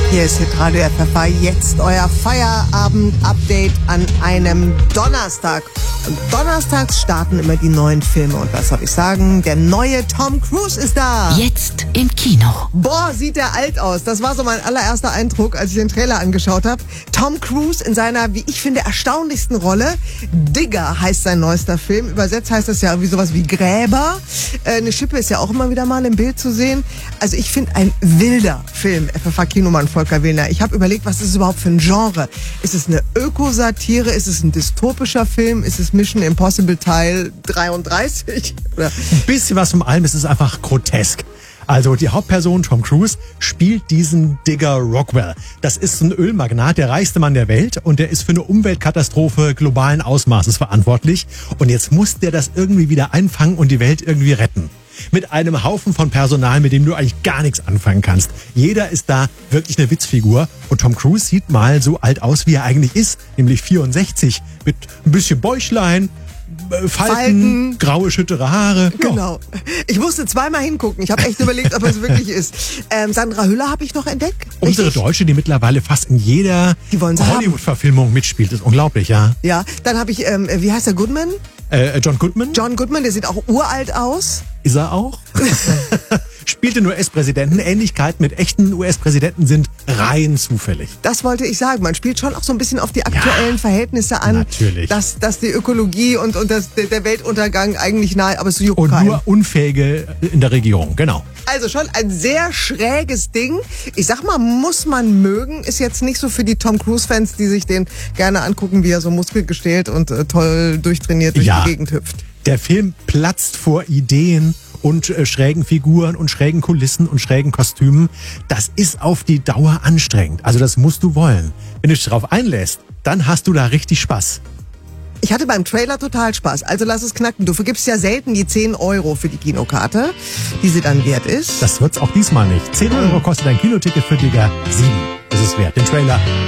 Hier ist Hitradio FFH, jetzt euer Feierabend-Update an einem Donnerstag. Und donnerstags starten immer die neuen Filme. Und was soll ich sagen? Der neue Tom Cruise ist da. Jetzt im Kino. Boah, sieht der alt aus. Das war so mein allererster Eindruck, als ich den Trailer angeschaut habe. Tom Cruise in seiner, wie ich finde, erstaunlichsten Rolle. Digger heißt sein neuester Film. Übersetzt heißt das ja irgendwie sowas wie Gräber. Eine Schippe ist ja auch immer wieder mal im Bild zu sehen. Also ich finde, ein wilder Film. FFH-Kinomann Volker Willner. Ich habe überlegt, was ist es überhaupt für ein Genre? Ist es eine Ökosatire? Ist es ein dystopischer Film? Ist es Mission Impossible Teil 33? Oder? Ein bisschen was von allem, es ist einfach grotesk. Also die Hauptperson Tom Cruise spielt diesen Digger Rockwell. Das ist ein Ölmagnat, der reichste Mann der Welt, und der ist für eine Umweltkatastrophe globalen Ausmaßes verantwortlich. Und jetzt muss der das irgendwie wieder einfangen und die Welt irgendwie retten. Mit einem Haufen von Personal, mit dem du eigentlich gar nichts anfangen kannst. Jeder ist da wirklich eine Witzfigur. Und Tom Cruise sieht mal so alt aus, wie er eigentlich ist, nämlich 64, mit ein bisschen Bäuchlein, Falten, graue, schüttere Haare. Genau. Ich musste zweimal hingucken. Ich habe echt überlegt, ob es wirklich ist. Sandra Hüller habe ich noch entdeckt. Unsere Richtig? Deutsche, die mittlerweile fast in jeder Hollywood-Verfilmung mitspielt. Das ist unglaublich, ja. Ja, dann habe ich, wie heißt der, Goodman? John Goodman. John Goodman, der sieht auch uralt aus. Ist er auch? Spielte einen US-Präsidenten. Ähnlichkeiten mit echten US-Präsidenten sind rein zufällig. Das wollte ich sagen. Man spielt schon auch so ein bisschen auf die aktuellen Verhältnisse an. Natürlich. Dass die Ökologie und der Weltuntergang eigentlich nahe, aber es juckt Und keinen. nur Unfähige in der Regierung, genau. Also schon ein sehr schräges Ding. Ich sag mal, muss man mögen. Ist jetzt nicht so für die Tom Cruise-Fans, die sich den gerne angucken, wie er so muskelgestählt und toll durchtrainiert durch die Gegend hüpft. Der Film platzt vor Ideen und schrägen Figuren und schrägen Kulissen und schrägen Kostümen. Das ist auf die Dauer anstrengend. Also das musst du wollen. Wenn du dich darauf einlässt, dann hast du da richtig Spaß. Ich hatte beim Trailer total Spaß. Also lass es knacken. Du vergibst ja selten die 10 € für die Kinokarte, die sie dann wert ist. Das wird's auch diesmal nicht. 10 € kostet ein Kinoticket für Digger, 7 ist es wert. Den Trailer